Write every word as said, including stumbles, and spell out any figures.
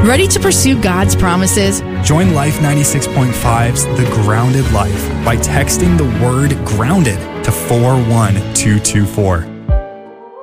Ready to pursue God's promises? Join Life ninety-six point five's The Grounded Life by texting the word GROUNDED to four one two two four.